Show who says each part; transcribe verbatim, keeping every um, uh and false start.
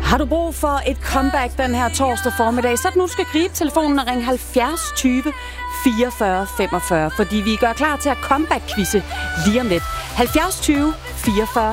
Speaker 1: Har du brug for et comeback den her torsdag formiddag, så er det nu, du skal gribe telefonen og ringe halvfjerds tyve fireogfyrre femogfyrre, fordi vi gør klar til at comeback-quizze lige om lidt. halvfjerds tyve fireogfyrre